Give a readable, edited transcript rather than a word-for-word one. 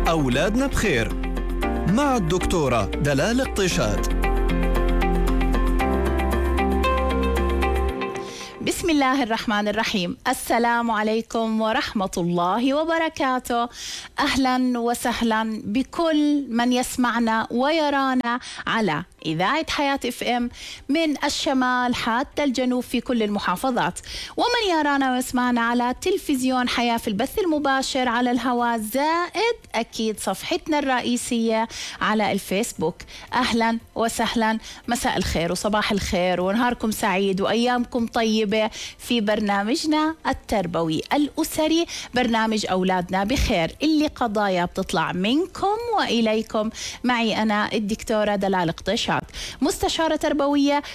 أولادنا بخير مع الدكتورة دلال الطيشات. بسم الله الرحمن الرحيم. السلام عليكم ورحمة الله وبركاته. أهلا وسهلا بكل من يسمعنا ويرانا على إذاعة حياة FM من الشمال حتى الجنوب في كل المحافظات، ومن يرانا ويسمعنا على تلفزيون حياة في البث المباشر على الهواء، زائد أكيد صفحتنا الرئيسية على الفيسبوك. أهلا وسهلا، مساء الخير وصباح الخير ونهاركم سعيد وأيامكم طيبة في برنامجنا التربوي الأسري، برنامج أولادنا بخير، اللي قضايا بتطلع منكم وإليكم. معي أنا الدكتورة دلال الطيشات، مستشارة تربوية